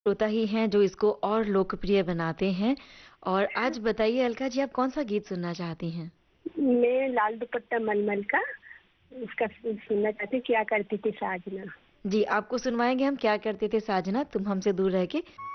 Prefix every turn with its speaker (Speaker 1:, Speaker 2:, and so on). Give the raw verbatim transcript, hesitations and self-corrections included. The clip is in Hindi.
Speaker 1: श्रोता ही हैं जो इसको और लोकप्रिय बनाते हैं। और आज बताइए अलका जी, आप कौन-सा गीत सुनना चाहती हैं?
Speaker 2: मैं लाल दुपट्टा मलमल का उसका सु सुनना चाहती हूँ, क्या करती थी साजना।
Speaker 1: जी, आपको सुनवाएँगे हम क्या करते थे साजना तुम हमसे दूर रह के।